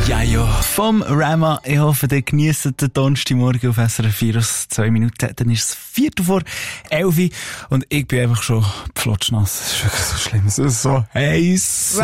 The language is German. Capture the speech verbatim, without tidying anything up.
Ja, ja, vom Rema. Ich hoffe, ihr genießt den Donnerstagmorgen auf S R F vier aus zwei Minuten. Dann ist es Viertel vor elf und ich bin einfach schon flotschnass. Es ist wirklich so schlimm. Es ist so heiß.